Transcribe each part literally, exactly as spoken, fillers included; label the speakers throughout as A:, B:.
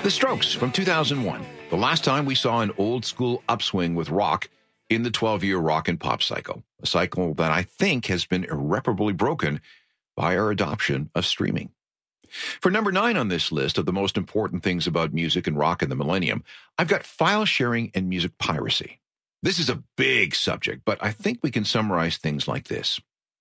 A: The Strokes from two thousand one, the last time we saw an old-school upswing with rock in the twelve-year rock and pop cycle, a cycle that I think has been irreparably broken by our adoption of streaming. For number nine on this list of the most important things about music and rock in the millennium, I've got file sharing and music piracy. This is a big subject, but I think we can summarize things like this.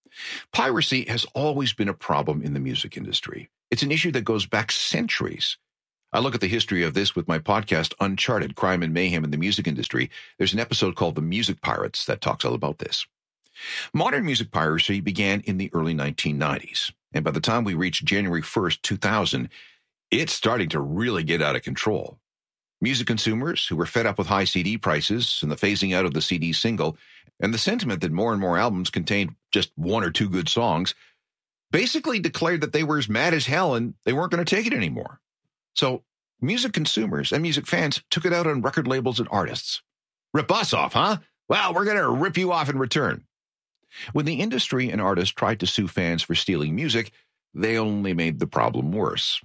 A: Piracy has always been a problem in the music industry. It's an issue that goes back centuries. I look at the history of this with my podcast, Uncharted, Crime and Mayhem in the Music Industry. There's an episode called The Music Pirates that talks all about this. Modern music piracy began in the early nineteen nineties, and by the time we reached January first, two thousand, it's starting to really get out of control. Music consumers who were fed up with high C D prices and the phasing out of the C D single, and the sentiment that more and more albums contained just one or two good songs, basically declared that they were as mad as hell and they weren't going to take it anymore. So music consumers and music fans took it out on record labels and artists. Rip us off, huh? Well, we're going to rip you off in return. When the industry and artists tried to sue fans for stealing music, they only made the problem worse.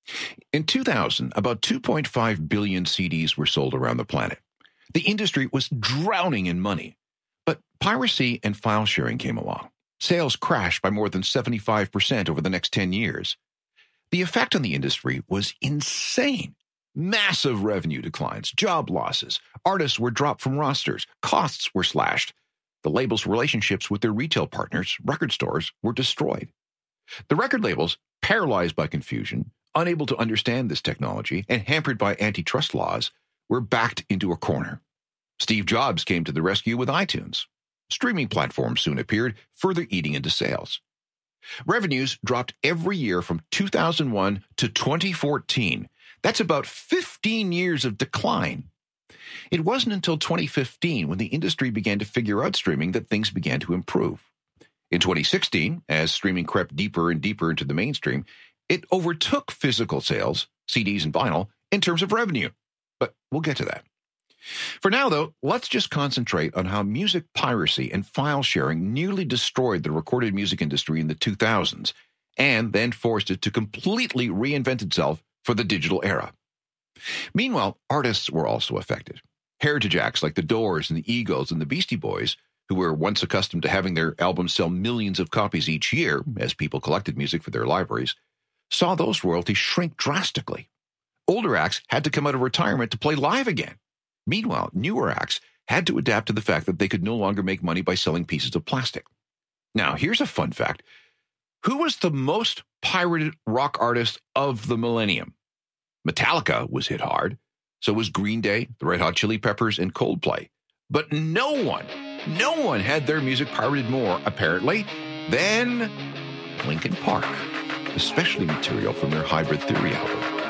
A: In two thousand, about two point five billion C Ds were sold around the planet. The industry was drowning in money. But piracy and file sharing came along. Sales crashed by more than seventy-five percent over the next ten years. The effect on the industry was insane. Massive revenue declines, job losses, artists were dropped from rosters, costs were slashed. The labels' relationships with their retail partners, record stores, were destroyed. The record labels, paralyzed by confusion, unable to understand this technology, and hampered by antitrust laws, were backed into a corner. Steve Jobs came to the rescue with iTunes. Streaming platforms soon appeared, further eating into sales. Revenues dropped every year from two thousand one to twenty fourteen. That's about fifteen years of decline. It wasn't until twenty fifteen, when the industry began to figure out streaming, that things began to improve. In twenty sixteen, as streaming crept deeper and deeper into the mainstream, it overtook physical sales, C Ds and vinyl, in terms of revenue. But we'll get to that. For now, though, let's just concentrate on how music piracy and file sharing nearly destroyed the recorded music industry in the two thousands, and then forced it to completely reinvent itself for the digital era. Meanwhile, artists were also affected. Heritage acts like The Doors and the Eagles and the Beastie Boys, who were once accustomed to having their albums sell millions of copies each year as people collected music for their libraries, saw those royalties shrink drastically. Older acts had to come out of retirement to play live again. Meanwhile, newer acts had to adapt to the fact that they could no longer make money by selling pieces of plastic. Now, here's a fun fact. Who was the most pirated rock artist of the millennium? Metallica was hit hard. So was Green Day, the Red Hot Chili Peppers, and Coldplay. But no one, no one had their music pirated more, apparently, than Linkin Park, especially material from their Hybrid Theory album.